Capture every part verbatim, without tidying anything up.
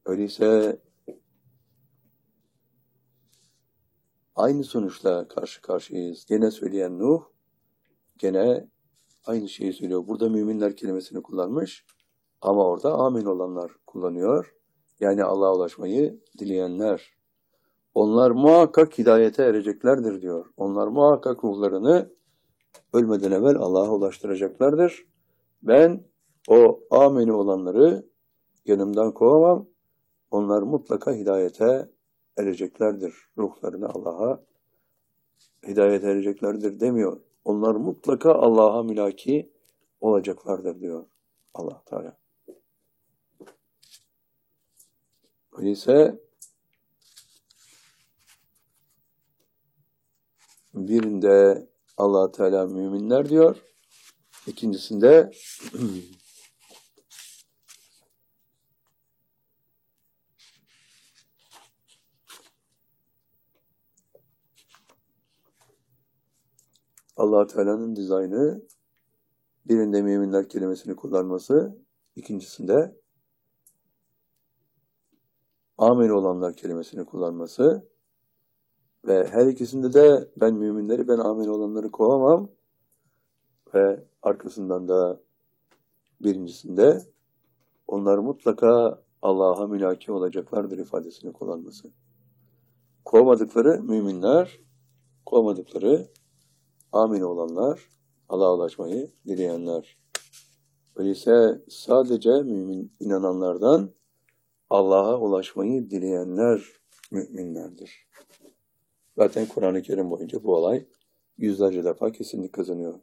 Öyleyse aynı sonuçla karşı karşıyayız. Gene söyleyen Nuh, gene aynı şeyi söylüyor. Burada müminler kelimesini kullanmış ama orada amin olanlar kullanıyor. Yani Allah'a ulaşmayı dileyenler. Onlar muhakkak hidayete ereceklerdir diyor. Onlar muhakkak ruhlarını ölmeden evvel Allah'a ulaştıracaklardır. Ben o amini olanları yanımdan kovamam. Onlar mutlaka hidayete ereceklerdir. Ruhlarını Allah'a hidayet ereceklerdir demiyor. Onlar mutlaka Allah'a mülaki olacaklardır diyor Allah Teala. Öyleyse birinde Allah Teala müminler diyor. İkincisinde Allah Teala'nın dizaynı, birinde müminler kelimesini kullanması, ikincisinde amin olanlar kelimesini kullanması ve her ikisinde de ben müminleri, ben amin olanları kovamam ve arkasından da birincisinde onlar mutlaka Allah'a mülaki olacaklardır ifadesini kullanması. Kovmadıkları müminler, kovmadıkları amin olanlar, Allah'a ulaşmayı dileyenler. Öyleyse sadece mümin inananlardan Allah'a ulaşmayı dileyenler müminlerdir. Zaten Kur'an-ı Kerim boyunca bu olay yüzlerce defa kesinlik kazanıyor.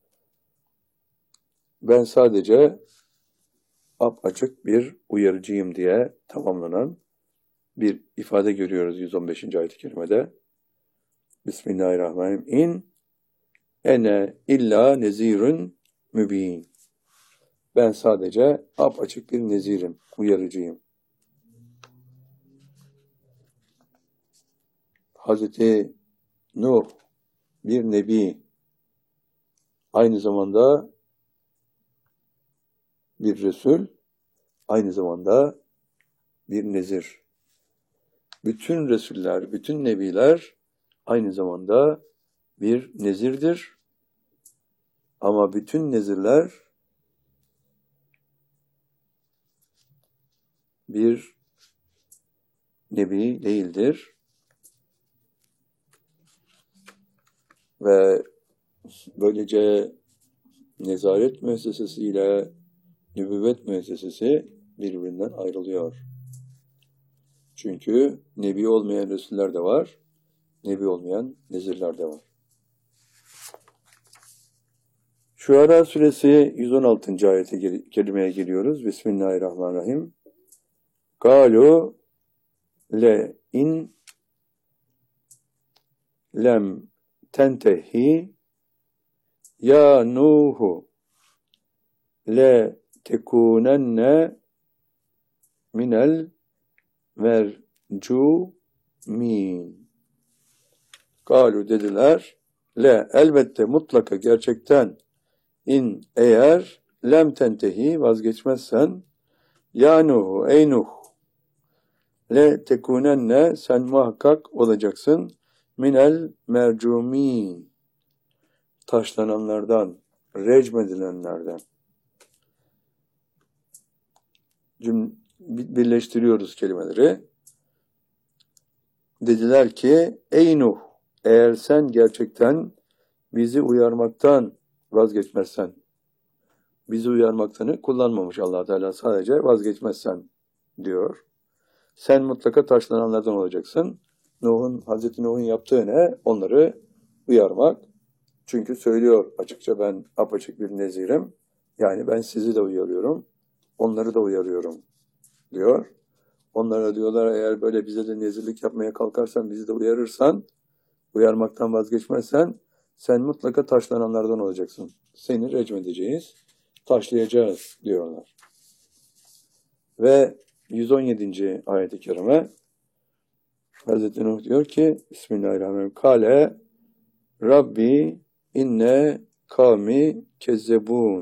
Ben sadece apaçık bir uyarıcıyım diye tamamlanan bir ifade görüyoruz yüz on beşinci ayet-i kerimede. Bismillahirrahmanirrahim. İn ene illa nezirun mübin. Ben sadece apaçık bir nezirim, uyarıcıyım. Hazreti Nuh bir nebi, aynı zamanda bir Resul, aynı zamanda bir nezir. Bütün Resuller, bütün Nebiler aynı zamanda bir nezirdir. Ama bütün nezirler bir Nebi değildir. Ve böylece nezaret müessesesi ile nübüvvet müessesesi birbirinden ayrılıyor. Çünkü Nebi olmayan Resuller de var, Nebi olmayan nezirler de var. Şuara suresi yüz on altıncı ayete kelimeye geliyoruz. Bismillahirrahmanirrahim. Galu le in lem tentehi ya Nuhu le tekunenne minel mercumin. Galu dediler, le elbette mutlaka gerçekten, in eğer lem tentehi vazgeçmezsen, ya Nuhu ey Nuh, le tekunenne sen muhakkak olacaksın, minel mercumin taşlananlardan, recmedilenlerden. Cüm birleştiriyoruz kelimeleri. Dediler ki, ey Nuh, eğer sen gerçekten bizi uyarmaktan vazgeçmezsen, bizi uyarmaktanı kullanmamış Allah Teala, sadece vazgeçmezsen diyor. Sen mutlaka taşlananlardan olacaksın. Nuh'un, Hazreti Nuh'un yaptığı ne? Onları uyarmak. Çünkü söylüyor açıkça, ben apaçık bir nezirim. Yani ben sizi de uyarıyorum, onları da uyarıyorum diyor. Onlara diyorlar, eğer böyle bize de nezirlik yapmaya kalkarsan, bizi de uyarırsan, uyarmaktan vazgeçmezsen, sen mutlaka taşlananlardan olacaksın. Seni recmedeceğiz, taşlayacağız diyorlar. Ve yüz on yedinci ayet-i kerime Hazreti Nuh diyor ki, Bismillahirrahmanirrahim. Kale Rabbi inne kavmi kezzebun.